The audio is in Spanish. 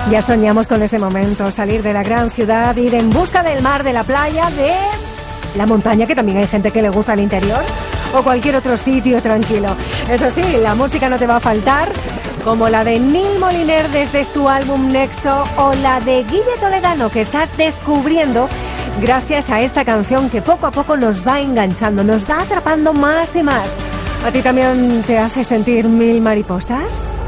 Ya soñamos con ese momento, salir de la gran ciudad, ir en busca del mar, de la playa, de la montaña, que también hay gente que le gusta el interior, o cualquier otro sitio tranquilo. Eso sí, la música no te va a faltar, como la de Neil Moliner desde su álbum Nexo, o la de Guille Toledano, que estás descubriendo gracias a esta canción que poco a poco nos va enganchando, nos va atrapando más y más. ¿A ti también te hace sentir mil mariposas?